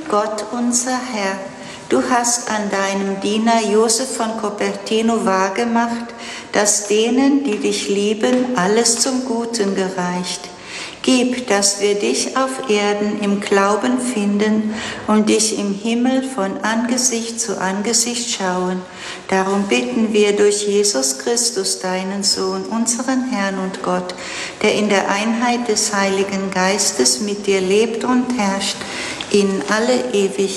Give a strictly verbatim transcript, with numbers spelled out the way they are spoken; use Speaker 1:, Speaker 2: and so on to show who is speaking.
Speaker 1: Gott unser Herr, du hast an deinem Diener Josef von Cupertino wahrgemacht, dass denen, die dich lieben, alles zum Guten gereicht. Gib, dass wir dich auf Erden im Glauben finden und dich im Himmel von Angesicht zu Angesicht schauen. Darum bitten wir durch Jesus Christus, deinen Sohn, unseren Herrn und Gott, der in der Einheit des Heiligen Geistes mit dir lebt und herrscht in alle Ewigkeit.